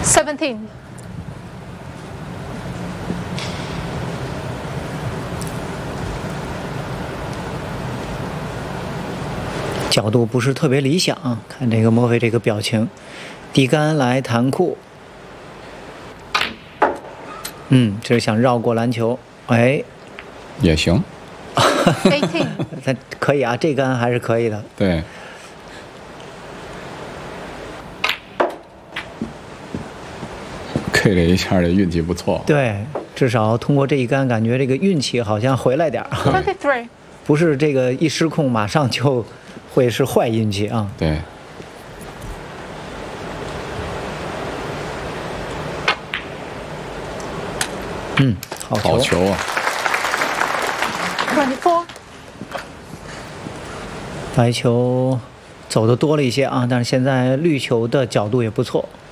17. 角度不是特别理想，看这个墨菲这个表情，低杆来弹库，这是想绕过篮球，哎， 也行， 18. 他可以啊，这杆还是可以的。 对。K 了一下，这运气不错。 对，至少通过这一杆，感觉这个运气好像回来点儿， 23. 不是这个一失控马上就会是坏运气啊。 对。好球啊！ 24. 白球走的多了一些啊，但是现在绿球的角度也不错。